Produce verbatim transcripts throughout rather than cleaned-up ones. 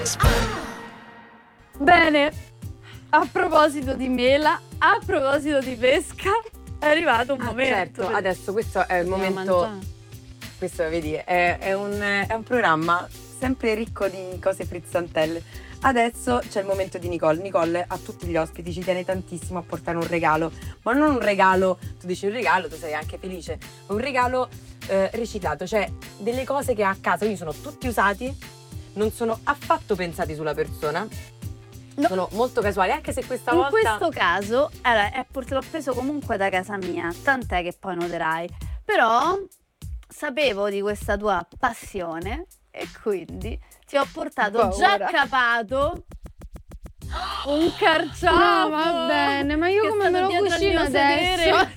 Bene, a proposito di mela, a proposito di pesca, è arrivato un Ah, momento. certo, per- adesso questo è il Dobbiamo momento. mangiare. Questo vedi, è, è un, è un programma sempre ricco di cose frizzantelle. Adesso c'è il momento di Nicole. Nicole a tutti gli ospiti ci tiene tantissimo a portare un regalo, ma non un regalo, tu dici un regalo, tu sei anche felice, ma un regalo eh, riciclato, cioè delle cose che ha a casa, quindi sono tutti usati, non sono affatto pensati sulla persona, No. sono molto casuali, anche se questa In volta... questo caso, allora, è pur- l'ho preso comunque da casa mia, tant'è che poi noterai. Però sapevo di questa tua passione e quindi ti ho portato già Paura. capato un carciofo. No, va bene, ma io che è come me stato lo dietro al cucino mio sedere adesso?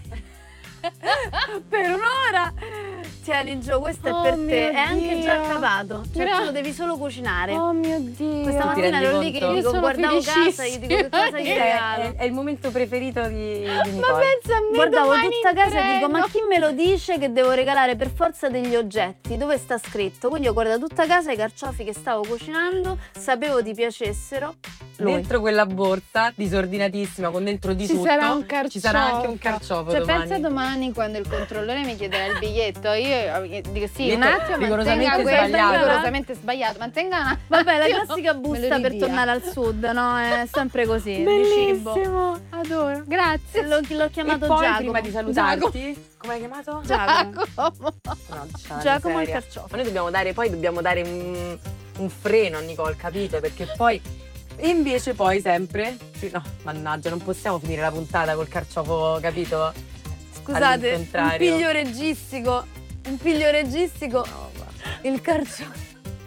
per un'ora. Tieni Gio, questo Oh è per mio te, è anche già Dio. capato, cioè Gra- tu lo devi solo cucinare. Oh mio Dio. Questa ti mattina rendi ero lì che conto? gli Io dico, sono guardavo casa, gli dico che cosa gli felicissima. È, regalo. è- è il momento preferito di, di Ma Nicole. pensa a me, Guardavo domani tutta in casa e dico, ma treno. chi me lo dice che devo regalare per forza degli oggetti? Dove sta scritto? Quindi ho guardato tutta casa i carciofi che stavo cucinando, sapevo ti piacessero. Lui. Dentro quella borsa disordinatissima con dentro di Ci tutto sarà un carciofo. ci sarà anche un carciofo Cioè domani. pensa domani quando il controllore mi chiederà il biglietto, io eh, dico sì, Detto un attimo, rigorosamente mantenga questo, sbagliato. rigorosamente sbagliato, mantenga un attimo. Vabbè, la Me classica lo busta per ridia. tornare al sud, no? È sempre così, di cibo. Bellissimo, adoro, grazie. L'ho, l'ho chiamato e poi Giacomo. prima di salutarti, come hai chiamato? Giacomo. Giacomo. No, c'è la Giacomo il miseria. carciofo. Ma noi dobbiamo dare, poi dobbiamo dare un, un freno a Nicole, capito? Perché poi e invece poi sempre no, mannaggia, non possiamo finire la puntata col carciofo, capito? Scusate, un All'incontrario. piglio reggistico, un piglio reggistico, No, guarda. il carciofo.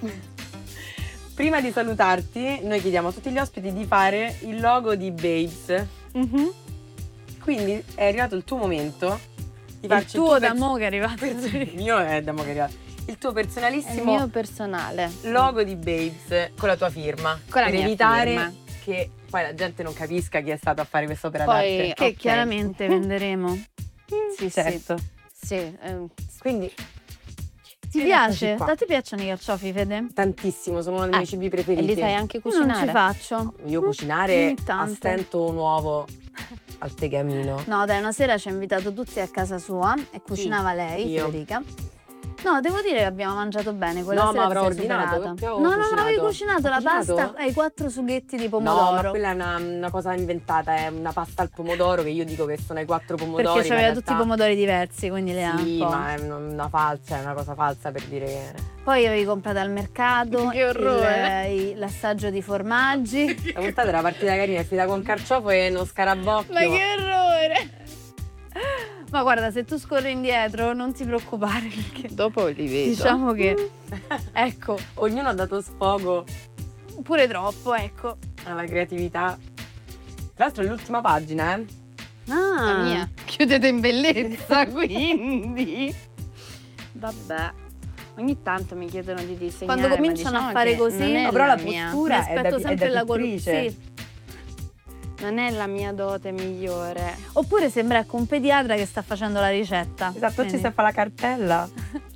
Prima di salutarti, noi chiediamo a tutti gli ospiti di fare il logo di Babes. Mhm. Quindi è arrivato il tuo momento di Il farci tuo il da pers- mo' che è arrivato. il mio è da mo' che arriva. Il tuo È il personalissimo mio personale. logo di Babes con la tua firma. Con la per mia evitare firma. che poi la gente non capisca chi è stato a fare questa opera Poi- d'arte. Che Ok. chiaramente venderemo. Sì, Certo. Sì, ehm, Quindi Ti Ed piace? eccoci qua. A te piacciono i carciofi, Fede? tantissimo, sono uno dei miei Eh, cibi e preferiti. li sai anche Io non cucinare. ci faccio. Io cucinare Ogni tanto. astento un uovo al tegamino. No, dai, una sera ci ha invitato tutti a casa sua e cucinava lei, io. Federica. No, devo dire che abbiamo mangiato bene. Quella No, sera ma avrò ti sei ordinato, superata. che avevo No, no, no, cucinato. avevi cucinato la Cucinato? pasta ai quattro sughetti di No, pomodoro. ma quella è una, una cosa inventata, è una pasta al pomodoro che io dico che sono ai quattro pomodori. Perché ma in c'aveva realtà- tutti i pomodori diversi, quindi le ha Sì, un po'. ma è una, una falsa, è una cosa falsa per dire che... Poi avevi comprato al mercato Che orrore. il- il- l'assaggio di formaggi. La puntata era partita carina, è finita con carciofo e uno scarabocchio. Ma che orrore! Ma guarda, se tu scorri indietro non ti preoccupare perché Dopo li vedo. diciamo che ecco, Ognuno ha dato sfogo pure troppo, ecco. alla creatività. Tra l'altro è l'ultima pagina, eh? Ah, La mia. Chiudete in bellezza, quindi. vabbè. Ogni tanto mi chiedono di disegnare. Quando ma cominciano diciamo a fare che così- non è No, però la mia- postura Mi è da, aspetto è sempre da la cor- pittrice. sì. non è la mia dote migliore. Oppure sembra ecco un pediatra che sta facendo la ricetta. Esatto, ci Vedi? si fa la cartella.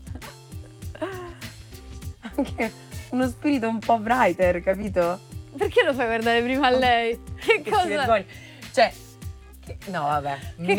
Anche uno spirito un po' writer, capito? Perché lo fai guardare prima a lei? Che Che si cosa? vergogna. Cioè, che- no vabbè, Che